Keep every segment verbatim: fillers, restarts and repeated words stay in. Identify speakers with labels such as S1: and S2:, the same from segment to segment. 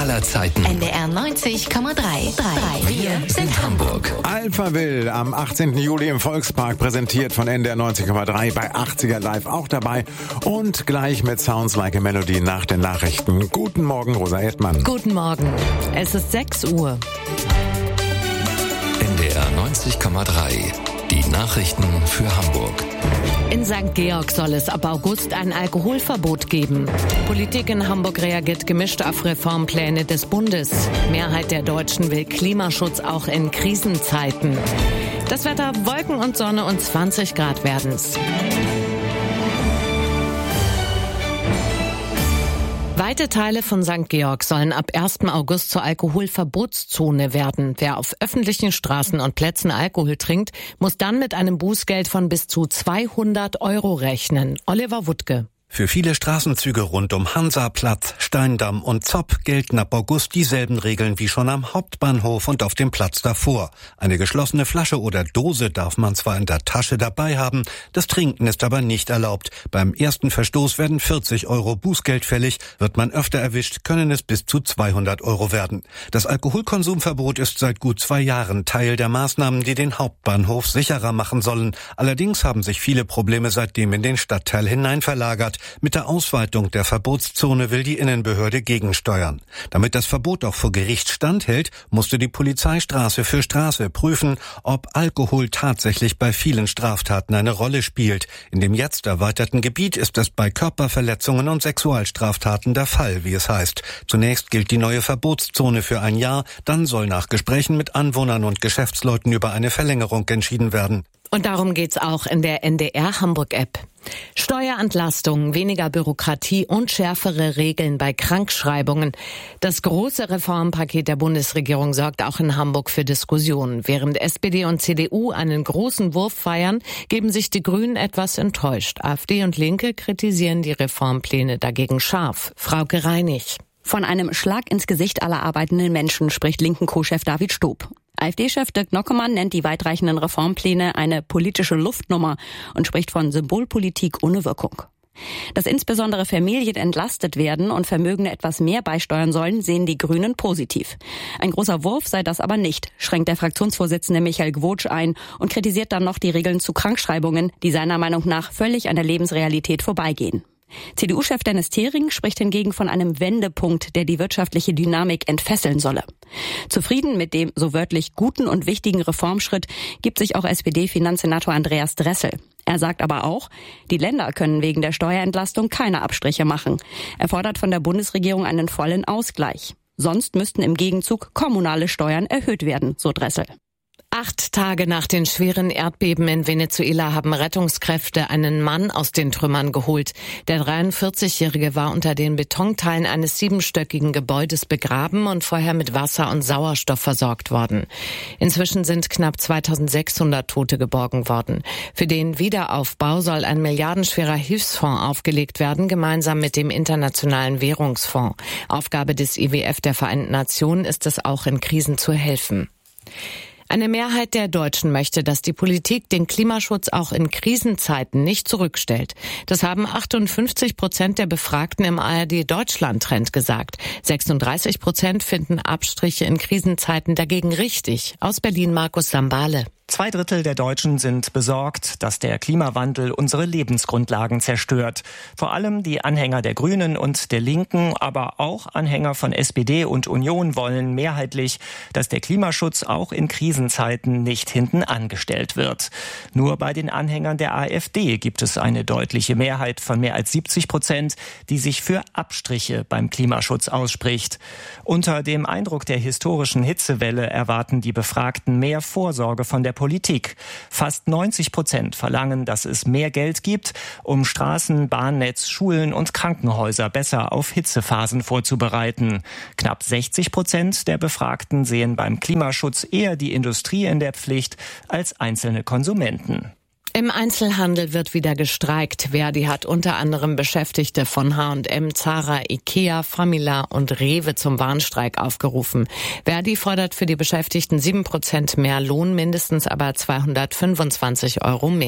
S1: aller Zeiten.
S2: N D R neunzig Komma drei. Wir sind Hamburg.
S3: Alphaville am achtzehnten Juli im Volkspark, präsentiert von N D R neunzig Komma drei, bei achtziger Live auch dabei. Und gleich mit Sounds Like a Melody nach den Nachrichten. Guten Morgen, Rosa Erdmann.
S4: Guten Morgen. Es ist sechs Uhr.
S1: N D R neunzig Komma drei. Die Nachrichten für Hamburg.
S4: In Sankt Georg soll es ab August ein Alkoholverbot geben. Politik in Hamburg reagiert gemischt auf Reformpläne des Bundes. Mehrheit der Deutschen will Klimaschutz auch in Krisenzeiten. Das Wetter: Wolken und Sonne und zwanzig Grad werden's. Weite Teile von Sankt Georg sollen ab ersten August zur Alkoholverbotszone werden. Wer auf öffentlichen Straßen und Plätzen Alkohol trinkt, muss dann mit einem Bußgeld von bis zu zweihundert Euro rechnen. Oliver Wuttke.
S5: Für viele Straßenzüge rund um Hansaplatz, Steindamm und Zopp gelten ab August dieselben Regeln wie schon am Hauptbahnhof und auf dem Platz davor. Eine geschlossene Flasche oder Dose darf man zwar in der Tasche dabei haben, das Trinken ist aber nicht erlaubt. Beim ersten Verstoß werden vierzig Euro Bußgeld fällig, wird man öfter erwischt, können es bis zu zweihundert Euro werden. Das Alkoholkonsumverbot ist seit gut zwei Jahren Teil der Maßnahmen, die den Hauptbahnhof sicherer machen sollen. Allerdings haben sich viele Probleme seitdem in den Stadtteil hinein verlagert. Mit der Ausweitung der Verbotszone will die Innenbehörde gegensteuern. Damit das Verbot auch vor Gericht standhält, musste die Polizei Straße für Straße prüfen, ob Alkohol tatsächlich bei vielen Straftaten eine Rolle spielt. In dem jetzt erweiterten Gebiet ist es bei Körperverletzungen und Sexualstraftaten der Fall, wie es heißt. Zunächst gilt die neue Verbotszone für ein Jahr, dann soll nach Gesprächen mit Anwohnern und Geschäftsleuten über eine Verlängerung entschieden werden.
S4: Und darum geht's auch in der N D R Hamburg-App. Steuerentlastung, weniger Bürokratie und schärfere Regeln bei Krankschreibungen. Das große Reformpaket der Bundesregierung sorgt auch in Hamburg für Diskussionen. Während S P D und C D U einen großen Wurf feiern, geben sich die Grünen etwas enttäuscht. AfD und Linke kritisieren die Reformpläne dagegen scharf. Frauke Reinig.
S6: Von einem Schlag ins Gesicht aller arbeitenden Menschen spricht Linken-Co-Chef David Stob. AfD-Chef Dirk Nockemann nennt die weitreichenden Reformpläne eine politische Luftnummer und spricht von Symbolpolitik ohne Wirkung. Dass insbesondere Familien entlastet werden und Vermögende etwas mehr beisteuern sollen, sehen die Grünen positiv. Ein großer Wurf sei das aber nicht, schränkt der Fraktionsvorsitzende Michael Gwotsch ein und kritisiert dann noch die Regeln zu Krankschreibungen, die seiner Meinung nach völlig an der Lebensrealität vorbeigehen. C D U-Chef Dennis Thering spricht hingegen von einem Wendepunkt, der die wirtschaftliche Dynamik entfesseln solle. Zufrieden mit dem so wörtlich guten und wichtigen Reformschritt gibt sich auch S P D-Finanzsenator Andreas Dressel. Er sagt aber auch, die Länder können wegen der Steuerentlastung keine Abstriche machen. Er fordert von der Bundesregierung einen vollen Ausgleich. Sonst müssten im Gegenzug kommunale Steuern erhöht werden, so Dressel.
S4: Acht Tage nach den schweren Erdbeben in Venezuela haben Rettungskräfte einen Mann aus den Trümmern geholt. Der dreiundvierzigjährige war unter den Betonteilen eines siebenstöckigen Gebäudes begraben und vorher mit Wasser und Sauerstoff versorgt worden. Inzwischen sind knapp zweitausendsechshundert Tote geborgen worden. Für den Wiederaufbau soll ein milliardenschwerer Hilfsfonds aufgelegt werden, gemeinsam mit dem Internationalen Währungsfonds. Aufgabe des I W F der Vereinten Nationen ist es auch, in Krisen zu helfen. Eine Mehrheit der Deutschen möchte, dass die Politik den Klimaschutz auch in Krisenzeiten nicht zurückstellt. Das haben achtundfünfzig Prozent der Befragten im A R D-Deutschland-Trend gesagt. sechsunddreißig Prozent finden Abstriche in Krisenzeiten dagegen richtig. Aus Berlin Markus Sambale.
S7: Zwei Drittel der Deutschen sind besorgt, dass der Klimawandel unsere Lebensgrundlagen zerstört. Vor allem die Anhänger der Grünen und der Linken, aber auch Anhänger von S P D und Union wollen mehrheitlich, dass der Klimaschutz auch in Krisenzeiten nicht hinten angestellt wird. Nur bei den Anhängern der A f D gibt es eine deutliche Mehrheit von mehr als siebzig Prozent, die sich für Abstriche beim Klimaschutz ausspricht. Unter dem Eindruck der historischen Hitzewelle erwarten die Befragten mehr Vorsorge von der Politik. Fast neunzig Prozent verlangen, dass es mehr Geld gibt, um Straßen, Bahnnetz, Schulen und Krankenhäuser besser auf Hitzephasen vorzubereiten. Knapp sechzig Prozent der Befragten sehen beim Klimaschutz eher die Industrie in der Pflicht als einzelne Konsumenten.
S4: Im Einzelhandel wird wieder gestreikt. Verdi hat unter anderem Beschäftigte von H und M, Zara, Ikea, Famila und Rewe zum Warnstreik aufgerufen. Verdi fordert für die Beschäftigten sieben Prozent mehr Lohn, mindestens aber zweihundertfünfundzwanzig Euro mehr.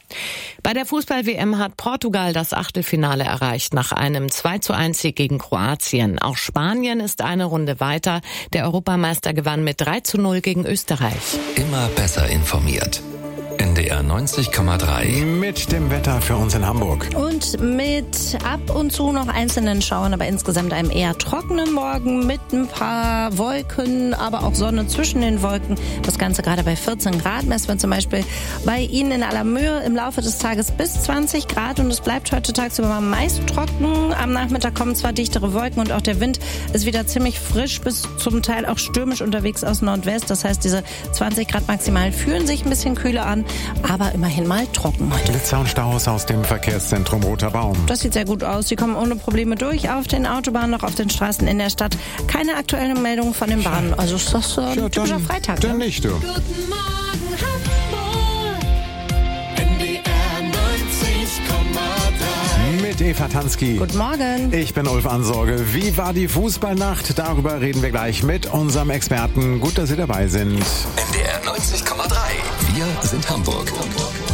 S4: Bei der Fußball-W M hat Portugal das Achtelfinale erreicht nach einem zwei zu eins Sieg gegen Kroatien. Auch Spanien ist eine Runde weiter. Der Europameister gewann mit drei zu null gegen Österreich.
S1: Immer besser informiert. N D R neunzig Komma drei.
S3: Mit dem Wetter für uns in Hamburg.
S8: Und mit ab und zu noch einzelnen Schauern, aber insgesamt einem eher trockenen Morgen mit ein paar Wolken, aber auch Sonne zwischen den Wolken. Das Ganze gerade bei vierzehn Grad. Messen wir zum Beispiel bei Ihnen in Allermöhe im Laufe des Tages bis zwanzig Grad. Und es bleibt heute tagsüber meist trocken. Am Nachmittag kommen zwar dichtere Wolken und auch der Wind ist wieder ziemlich frisch bis zum Teil auch stürmisch unterwegs aus Nordwest. Das heißt, diese zwanzig Grad maximal fühlen sich ein bisschen kühler an. Aber immerhin mal trocken heute.
S3: Blitzer und Staus aus dem Verkehrszentrum Roter Baum.
S8: Das sieht sehr gut aus. Sie kommen ohne Probleme durch auf den Autobahnen, noch auf den Straßen in der Stadt. Keine aktuellen Meldungen von den Bahnen. Also ist das äh, ein ja, typischer
S3: dann,
S8: Freitag.
S3: Dann
S8: ne?
S3: nicht, du.
S2: Guten Morgen Hamburg. N D R neunzig Komma drei.
S3: Mit Eva Tansky.
S8: Guten Morgen.
S3: Ich bin Ulf Ansorge. Wie war die Fußballnacht? Darüber reden wir gleich mit unserem Experten. Gut, dass Sie dabei sind.
S1: N D R neunzig Komma drei. Wir sind Hamburg.